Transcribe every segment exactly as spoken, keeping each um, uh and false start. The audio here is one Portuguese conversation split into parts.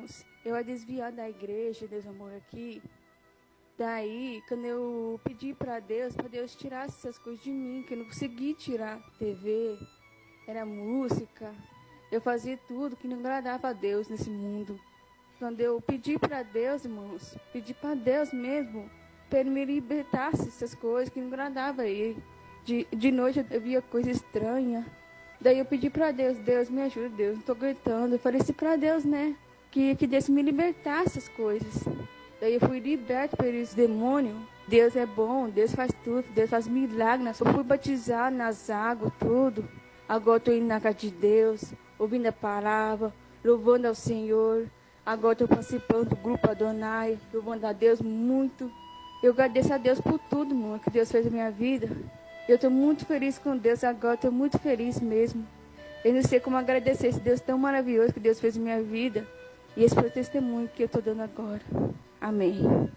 irmãos, eu era desviada da igreja, Deus amor aqui. Daí, quando eu pedi para Deus, para Deus tirar essas coisas de mim, que eu não consegui tirar. T V, era música, eu fazia tudo que não agradava a Deus nesse mundo. Quando eu pedi para Deus, irmãos, pedi para Deus mesmo, para Ele me libertasse dessas coisas que não agradava a Ele. De, de noite eu via coisa estranha. Daí eu pedi para Deus, Deus me ajuda, Deus, não estou aguentando. Eu falei assim para Deus, né, que, que Deus me libertasse essas coisas. Daí eu fui liberta por esse demônio. Deus é bom, Deus faz tudo, Deus faz milagres. Eu fui batizar nas águas, tudo. Agora estou indo na casa de Deus, ouvindo a palavra, louvando ao Senhor. Agora estou participando do grupo Adonai, louvando a Deus muito. Eu agradeço a Deus por tudo, mano, que Deus fez na minha vida. Eu estou muito feliz com Deus agora, estou muito feliz mesmo. Eu não sei como agradecer esse Deus tão maravilhoso que Deus fez na minha vida. E esse foi o testemunho que eu estou dando agora. Amém.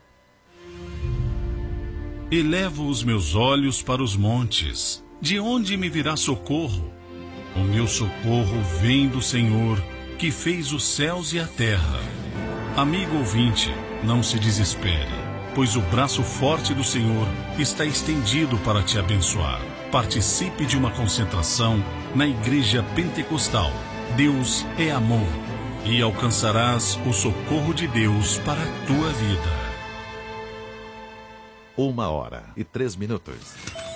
Elevo os meus olhos para os montes. De onde me virá socorro? O meu socorro vem do Senhor, que fez os céus e a terra. Amigo ouvinte, não se desespere, pois o braço forte do Senhor está estendido para te abençoar. Participe de uma concentração na Igreja Pentecostal. Deus é amor. E alcançarás o socorro de Deus para a tua vida. Uma hora e três minutos.